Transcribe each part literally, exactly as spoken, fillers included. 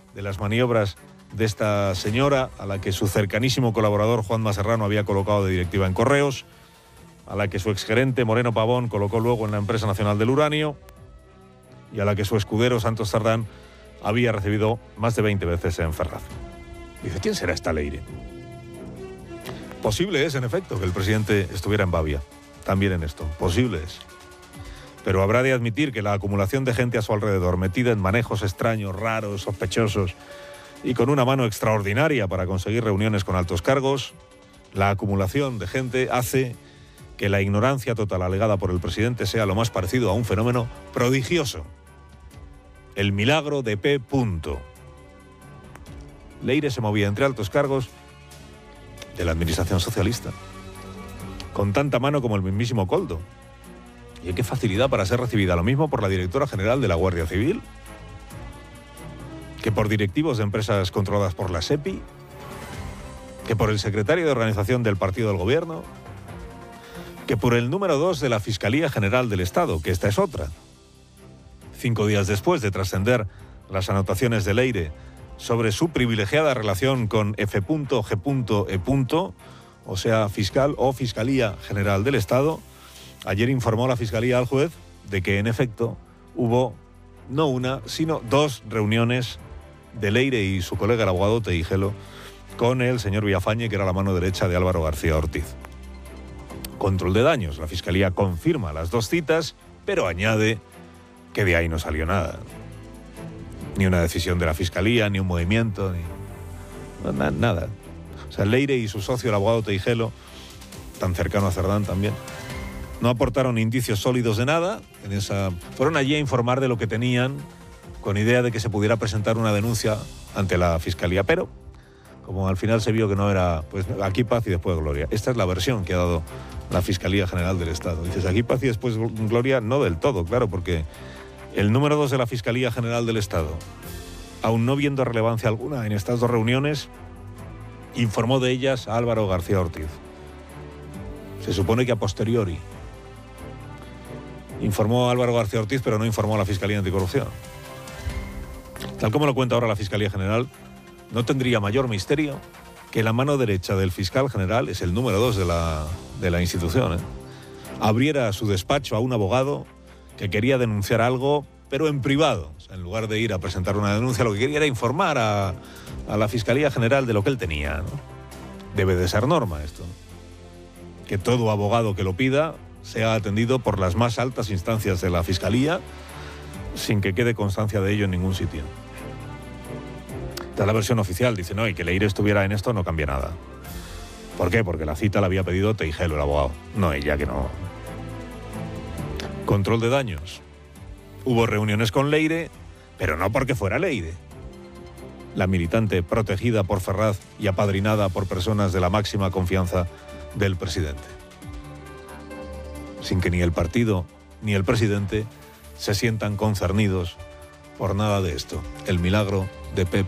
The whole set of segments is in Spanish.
de las maniobras de esta señora, a la que su cercanísimo colaborador Juanma Serrano había colocado de directiva en Correos, a la que su exgerente Moreno Pavón colocó luego en la Empresa Nacional del Uranio y a la que su escudero Santos Cerdán había recibido más de veinte veces en Ferraz. Dice, ¿quién será esta Leire? Posible es, en efecto, que el presidente estuviera en Babia, también en esto, posible es. Pero habrá de admitir que la acumulación de gente a su alrededor, metida en manejos extraños, raros, sospechosos y con una mano extraordinaria para conseguir reuniones con altos cargos, la acumulación de gente hace que la ignorancia total alegada por el presidente sea lo más parecido a un fenómeno prodigioso. El milagro de P. Leire se movía entre altos cargos de la administración socialista, con tanta mano como el mismísimo Koldo. ¿Y qué facilidad para ser recibida? Lo mismo por la directora general de la Guardia Civil, que por directivos de empresas controladas por la SEPI, que por el secretario de organización del partido del gobierno, que por el número dos de la Fiscalía General del Estado, que esta es otra. Cinco días después de trascender las anotaciones de Leire sobre su privilegiada relación con F G E. O sea, fiscal o Fiscalía General del Estado, ayer informó la Fiscalía al juez de que, en efecto, hubo no una, sino dos reuniones de Leire y su colega, el abogado Teijelo, con el señor Villafañe, que era la mano derecha de Álvaro García Ortiz. Control de daños. La Fiscalía confirma las dos citas, pero añade que de ahí no salió nada. Ni una decisión de la Fiscalía, ni un movimiento, ni na, nada. O sea, Leire y su socio, el abogado Teijelo, tan cercano a Cerdán también, no aportaron indicios sólidos de nada. En esa, fueron allí a informar de lo que tenían, con idea de que se pudiera presentar una denuncia ante la Fiscalía, pero como al final se vio que no era, pues aquí paz y después gloria. Esta es la versión que ha dado la Fiscalía General del Estado. Dices, aquí paz y después gloria, no del todo, claro, porque el número dos de la Fiscalía General del Estado, aún no viendo relevancia alguna en estas dos reuniones, informó de ellas a Álvaro García Ortiz. Se supone que a posteriori informó a Álvaro García Ortiz, pero no informó a la Fiscalía Anticorrupción. Tal como lo cuenta ahora la Fiscalía General, no tendría mayor misterio que la mano derecha del fiscal general, es el número dos de la, de la institución, ¿eh? abriera su despacho a un abogado que quería denunciar algo, pero en privado. O sea, en lugar de ir a presentar una denuncia, lo que quería era informar a, a la Fiscalía General de lo que él tenía, ¿no? Debe de ser norma esto. Que todo abogado que lo pida sea atendido por las más altas instancias de la Fiscalía, sin que quede constancia de ello en ningún sitio. Esta es la versión oficial. Dice, no, y que Leire estuviera en esto no cambia nada. ¿Por qué? Porque la cita la había pedido Teijelo, el abogado. No, ella, que no. Control de daños. Hubo reuniones con Leire, pero no porque fuera Leire. La militante protegida por Ferraz y apadrinada por personas de la máxima confianza del presidente. Sin que ni el partido ni el presidente se sientan concernidos por nada de esto. El milagro de P.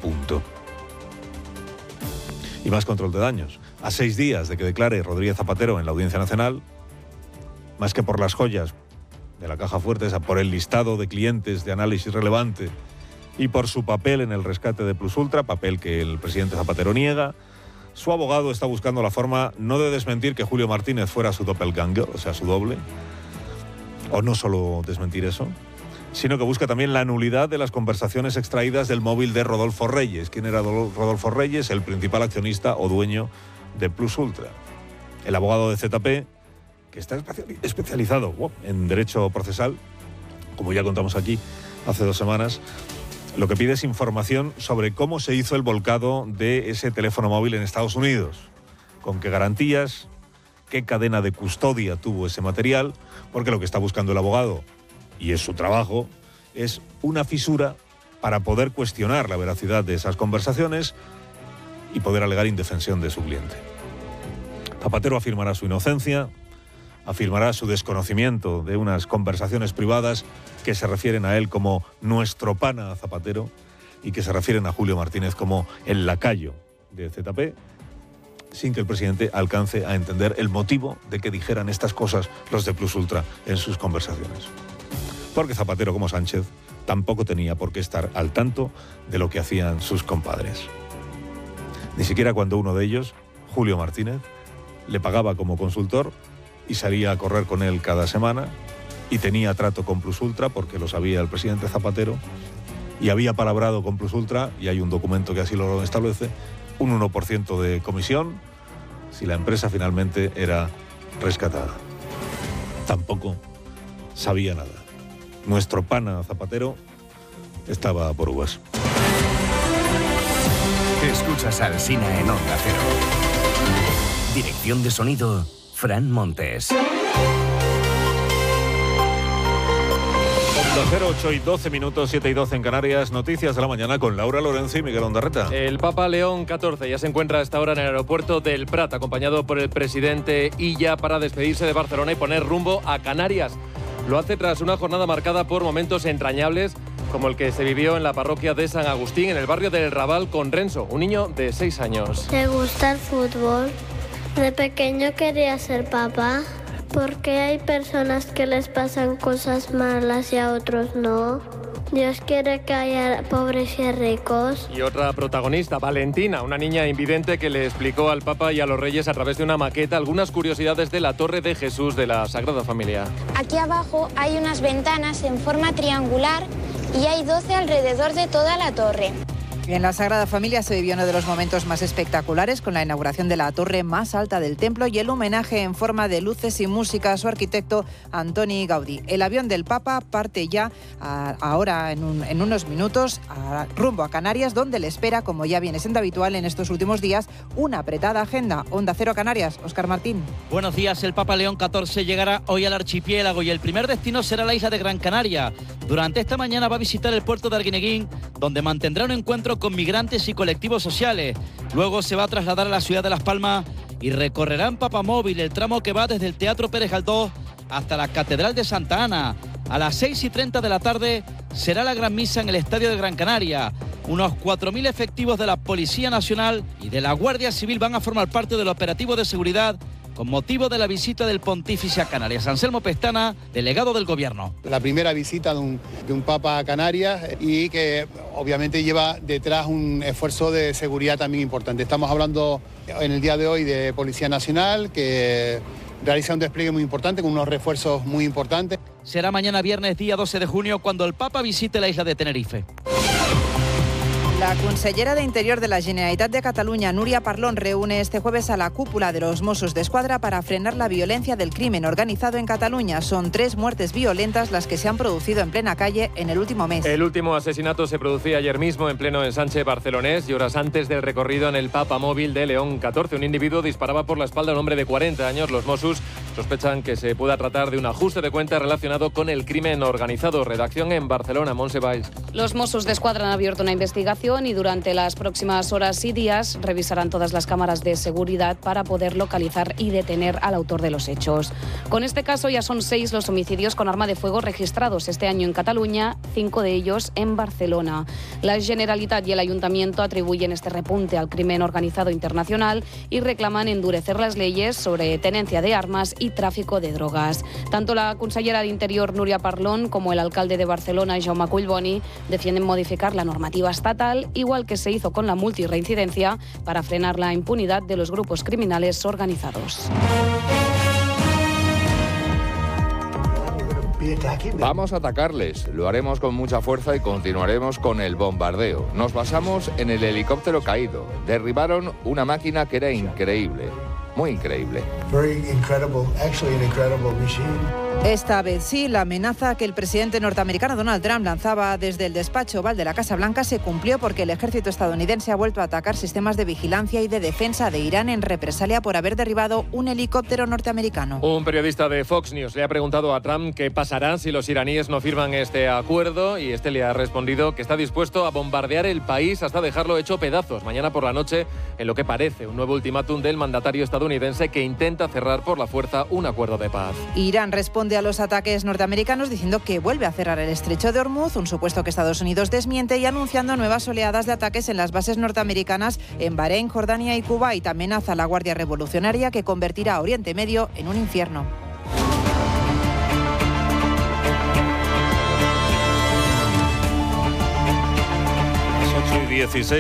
Y más control de daños. A seis días de que declare Rodríguez Zapatero en la Audiencia Nacional, más que por las joyas de la caja fuerte, esa por el listado de clientes de análisis relevante y por su papel en el rescate de Plus Ultra, papel que el presidente Zapatero niega, su abogado está buscando la forma no de desmentir que Julio Martínez fuera su doppelganger, o sea, su doble, o no solo desmentir eso, sino que busca también la nulidad de las conversaciones extraídas del móvil de Rodolfo Reyes. ¿Quién era Rodolfo Reyes? El principal accionista o dueño de Plus Ultra. El abogado de Z P, que está especializado en derecho procesal, como ya contamos aquí hace dos semanas, lo que pide es información sobre cómo se hizo el volcado de ese teléfono móvil en Estados Unidos, con qué garantías, qué cadena de custodia tuvo ese material, porque lo que está buscando el abogado, y es su trabajo, es una fisura para poder cuestionar la veracidad de esas conversaciones y poder alegar indefensión de su cliente. Zapatero afirmará su inocencia, afirmará su desconocimiento de unas conversaciones privadas que se refieren a él como nuestro pana Zapatero y que se refieren a Julio Martínez como el lacayo de Z P, sin que el presidente alcance a entender el motivo de que dijeran estas cosas los de Plus Ultra en sus conversaciones. porque Zapatero como Sánchez tampoco tenía por qué estar al tanto de lo que hacían sus compadres. Ni siquiera cuando uno de ellos, Julio Martínez, le pagaba como consultor y salía a correr con él cada semana y tenía trato con Plus Ultra porque lo sabía el presidente Zapatero y había palabrado con Plus Ultra, y hay un documento que así lo establece, un uno por ciento de comisión si la empresa finalmente era rescatada. Tampoco sabía nada. Nuestro pana Zapatero estaba por uvas. Escuchas al Alsina en Onda Cero. Dirección de sonido, Fran Montes. Onda Cero, ocho y doce minutos, siete y doce en Canarias. Noticias de la mañana con Laura Lorenzo y Miguel Ondarreta. El Papa León catorce ya se encuentra a esta hora en el aeropuerto del Prat, acompañado por el presidente Illa, para despedirse de Barcelona y poner rumbo a Canarias. Lo hace tras una jornada marcada por momentos entrañables, como el que se vivió en la parroquia de San Agustín, en el barrio del Raval, con Renzo, un niño de seis años. ¿Te gusta el fútbol? De pequeño quería ser papá. ¿Por qué hay personas que les pasan cosas malas y a otros no? Dios quiere que haya pobres y ricos. Y otra protagonista, Valentina, una niña invidente que le explicó al Papa y a los Reyes a través de una maqueta algunas curiosidades de la Torre de Jesús de la Sagrada Familia. Aquí abajo hay unas ventanas en forma triangular y hay doce alrededor de toda la torre. En la Sagrada Familia se vivió uno de los momentos más espectaculares con la inauguración de la torre más alta del templo y el homenaje en forma de luces y música a su arquitecto Antoni Gaudí. El avión del Papa parte ya a, ahora en, un, en unos minutos a, rumbo a Canarias, donde le espera, como ya viene siendo habitual en estos últimos días, una apretada agenda. Onda Cero Canarias, Óscar Martín. Buenos días. El Papa León catorce llegará hoy al archipiélago y el primer destino será la isla de Gran Canaria. Durante esta mañana va a visitar el puerto de Arguineguín, donde mantendrá un encuentro con migrantes y colectivos sociales. Luego se va a trasladar a la ciudad de Las Palmas y recorrerá en papamóvil el tramo que va desde el Teatro Pérez Galdós hasta la Catedral de Santa Ana. A las seis y treinta de la tarde será la gran misa en el Estadio de Gran Canaria. Unos cuatro mil efectivos de la Policía Nacional y de la Guardia Civil van a formar parte del operativo de seguridad con motivo de la visita del pontífice a Canarias. Anselmo Pestana, delegado del Gobierno. La primera visita de un, de un Papa a Canarias y que obviamente lleva detrás un esfuerzo de seguridad también importante. Estamos hablando en el día de hoy de Policía Nacional, que realiza un despliegue muy importante con unos refuerzos muy importantes. Será mañana viernes, día doce de junio, cuando el Papa visite la isla de Tenerife. La consellera de Interior de la Generalitat de Cataluña, Núria Parlon, reúne este jueves a la cúpula de los Mossos d'Esquadra para frenar la violencia del crimen organizado en Cataluña. Son tres muertes violentas las que se han producido en plena calle en el último mes. El último asesinato se producía ayer mismo en pleno ensanche barcelonés y horas antes del recorrido en el papamóvil de León catorce. Un individuo disparaba por la espalda a un hombre de cuarenta años. Los Mossos sospechan que se pueda tratar de un ajuste de cuentas relacionado con el crimen organizado. Redacción en Barcelona, Montse Valls. Los Mossos d'Esquadra han abierto una investigación y durante las próximas horas y días revisarán todas las cámaras de seguridad para poder localizar y detener al autor de los hechos. Con este caso ya son seis los homicidios con arma de fuego registrados este año en Cataluña, cinco de ellos en Barcelona. La Generalitat y el Ayuntamiento atribuyen este repunte al crimen organizado internacional y reclaman endurecer las leyes sobre tenencia de armas y tráfico de drogas. Tanto la consellera de Interior, Núria Parlon, como el alcalde de Barcelona, Jaume Collboni, defienden modificar la normativa estatal, igual que se hizo con la multirreincidencia, para frenar la impunidad de los grupos criminales organizados. Vamos a atacarles, lo haremos con mucha fuerza y continuaremos con el bombardeo. Nos basamos en el helicóptero caído. Derribaron una máquina que era increíble, muy increíble. Esta vez sí, la amenaza que el presidente norteamericano Donald Trump lanzaba desde el despacho Oval de la Casa Blanca se cumplió, porque el ejército estadounidense ha vuelto a atacar sistemas de vigilancia y de defensa de Irán en represalia por haber derribado un helicóptero norteamericano. Un periodista de Fox News le ha preguntado a Trump qué pasará si los iraníes no firman este acuerdo, y este le ha respondido que está dispuesto a bombardear el país hasta dejarlo hecho pedazos mañana por la noche, en lo que parece un nuevo ultimátum del mandatario estadounidense que intenta cerrar por la fuerza un acuerdo de paz. Irán responde a los ataques norteamericanos diciendo que vuelve a cerrar el estrecho de Hormuz, un supuesto que Estados Unidos desmiente, y anunciando nuevas oleadas de ataques en las bases norteamericanas en Bahrein, Jordania y Kuwait. Amenaza a la Guardia Revolucionaria, que convertirá Oriente Medio en un infierno. dieciséis